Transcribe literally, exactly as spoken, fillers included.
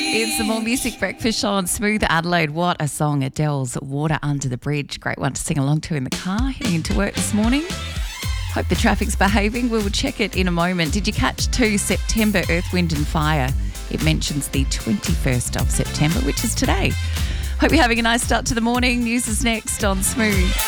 It's the More Music Breakfast Show on Smooth Adelaide. What a song, Adele's Water Under the Bridge. Great one to sing along to in the car, heading into work this morning. Hope the traffic's behaving. We will check it in a moment. Did you catch two September Earth, Wind and Fire? It mentions the twenty-first of September, which is today. Hope you're having a nice start to the morning. News is next on Smooth.